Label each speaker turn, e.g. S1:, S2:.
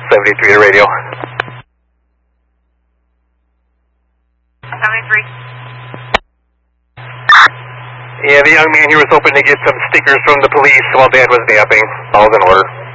S1: 73 to radio.
S2: 73.
S1: Yeah, the young man here was hoping to get some stickers from the police while Dad was napping. All's in order.